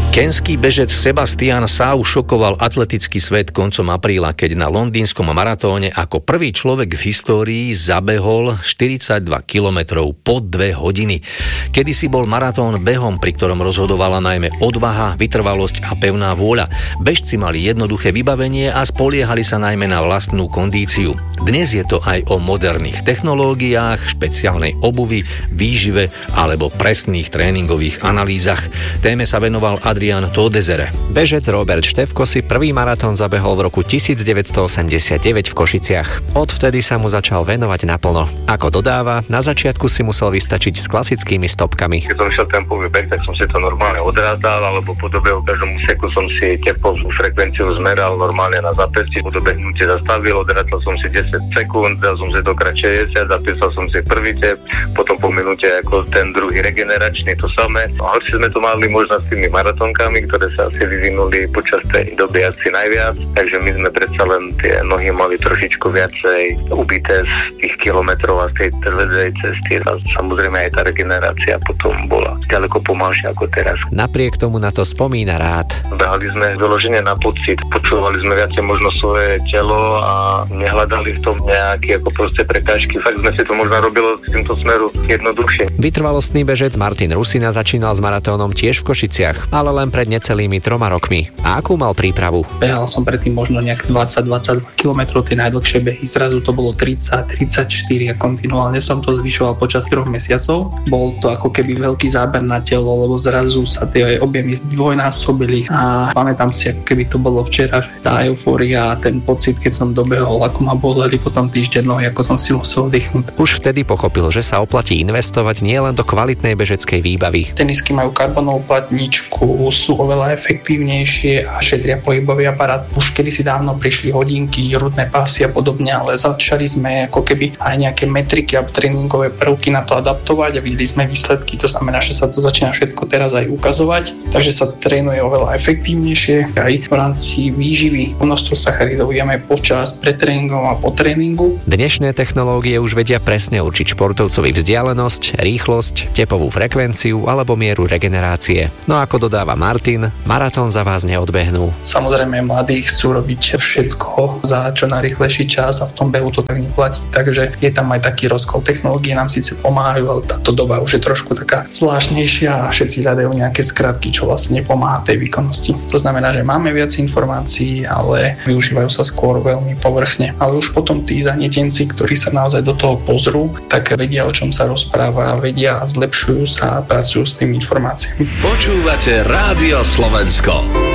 Kenský bežec Sebastian Sau šokoval atletický svet koncom apríla, keď na londýnskom maratóne ako prvý človek v histórii zabehol 42 kilometrov po 2 hodiny. Kedysi bol maratón behom, pri ktorom rozhodovala najmä odvaha, vytrvalosť a pevná vôľa. Bežci mali jednoduché vybavenie a spoliehali sa najmä na vlastnú kondíciu. Dnes je to aj o moderných technológiách, špeciálnej obuvi, výžive alebo presných tréningových analýzach. Téme sa venoval Adrian Todezere. Bežec Robert Štefko si prvý maratón zabehol v roku 1989 v Košiciach. Odvtedy sa mu začal venovať naplno. Ako dodáva, na začiatku si musel vystačiť s klasickými stopkami. Keď som šiel tempový beh, tak som si to normálne odrádal, alebo po dobe v každom úseku som si tepovú frekvenciu zmeral normálne na zápästí, po dobe hnutie zastavil, odrátal som si 10 sekúnd, dal som si do kratšie 10, zapísal som si prvý tep, potom po minúte ako ten druhý regeneračný, to samé. A hoci sme to mali možno s tými maratónkami, ktoré sa asi vyvinuli počas tej doby asi najviac, takže my sme predsa len tie nohy mali trošičku viacej ubité z tých kilometrov a z tej tvrdej cesty a samozrejme aj tá regenerácia potom bola ďaleko pomalšia ako teraz. Napriek tomu na to spomína rád. Behali sme vyložene na pocit, počúvali sme viacej možno svoje telo a nehľadali v tom nejaké ako proste prekážky. Fakt sme si to možno robilo v týmto smeru jednoduchšie. Vytrvalostný bežec Martin Rusina začínal s maratónom tiež v Košiciach, ale len pred necelými 3 rokmi. A akú mal prípravu? Behal som predtým možno nejak 20-22 km, tie najdlhšie behy, zrazu to bolo 30-34 a kontinuálne som to zvyšoval počas 3 mesiacov. Bol to ako keby veľký záber na telo, lebo zrazu sa tie objemy zdvojnásobili a pamätám si, ako keby to bolo včera, že tá eufória a ten pocit, keď som dobehol, ako ma boleli potom týždeň nohy, ako som si musel oddychnúť. Už vtedy pochopil, že sa oplatí investovať nielen do kvalitnej bežeckej výbavy. Tenisky majú karbónovú platničku, sú oveľa efektívnejšie a šetria pohybový aparát. Už kedysi dávno prišli hodinky, rudné pásy a podobne, ale začali sme ako keby aj nejaké metriky a tréningové prvky na to adaptovať a videli sme výsledky. To znamená, že sa to začína všetko teraz aj ukazovať, takže sa trénuje oveľa efektívnejšie aj v rámci výživy. Množstvo sacharidov jeme počas, pred tréningom a po tréningu. Dnešné technológie už vedia presne určiť športovcovi vzdialenosť, rýchlosť, tepovú frekvenciu alebo mieru regenerácie. No ako dodáva Martin, maratón za vás neodbehnú. Samozrejme, mladí chcú robiť všetko za čo najrýchlejší čas a v tom behu to tak neplatí. Takže je tam aj taký rozkol. Technológie nám síce pomáhajú, ale táto doba už je trošku taká zvláštnejšia a všetci hľadajú nejaké skratky, čo vlastne nepomáha tej výkonnosti. To znamená, že máme viac informácií, ale využívajú sa skôr veľmi povrchne. Ale už potom tí zanietenci, ktorí sa naozaj do toho pozrú, tak vedia, o čom sa rozpráva, vedia a zlepšujú sa a pracujú s tými informáciami. Počúvate Rádio Slovensko.